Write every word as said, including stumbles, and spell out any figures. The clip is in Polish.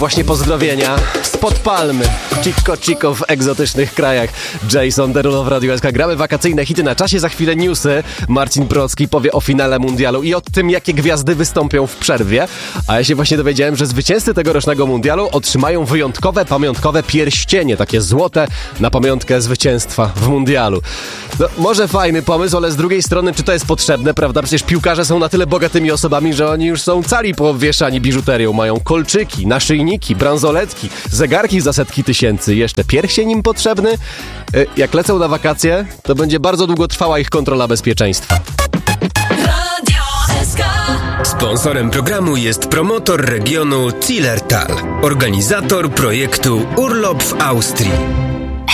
Właśnie pozdrowienia spod palmy. Chico Chico w egzotycznych krajach. Jason Derulo w Radiu S K. Gramy wakacyjne hity na czasie, za chwilę newsy. Marcin Procki powie o finale mundialu i o tym, jakie gwiazdy wystąpią w przerwie. A ja się właśnie dowiedziałem, że zwycięzcy tegorocznego mundialu otrzymają wyjątkowe, pamiątkowe pierścienie, takie złote, na pamiątkę zwycięstwa w mundialu. No, może fajny pomysł, ale z drugiej strony, czy to jest potrzebne, prawda? Przecież piłkarze są na tyle bogatymi osobami, że oni już są cali powieszani biżuterią. Mają kolczyki, naszyjniki, bransoletki, zegarki za setki tysięcy. Jeszcze pierścień im potrzebny? Jak lecą na wakacje, to będzie bardzo długo trwała ich kontrola bezpieczeństwa. Sponsorem programu jest promotor regionu Zillertal, organizator projektu Urlop w Austrii.